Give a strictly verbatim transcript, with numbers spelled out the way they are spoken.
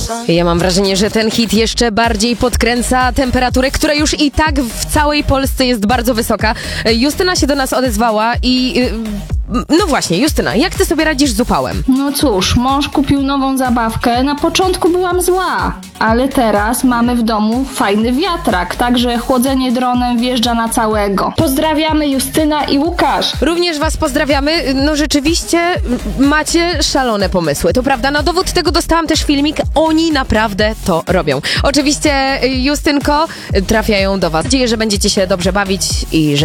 Ja mam wrażenie, że ten hit jeszcze bardziej podkręca temperaturę, która już i tak w całej Polsce jest bardzo wysoka. Justyna się do nas odezwała i... No właśnie, Justyna, jak ty sobie radzisz z upałem? No cóż, mąż kupił nową zabawkę. Na początku byłam zła, ale teraz mamy w domu fajny wiatrak, także chłodzenie dronem wjeżdża na całego. Pozdrawiamy Justyna i Łukasz. Również was pozdrawiamy. No rzeczywiście macie szalone pomysły. To prawda, na dowód tego dostałam też filmik. Oni naprawdę to robią. Oczywiście, Justynko, trafiają do was. Mam nadzieję, że będziecie się dobrze bawić i że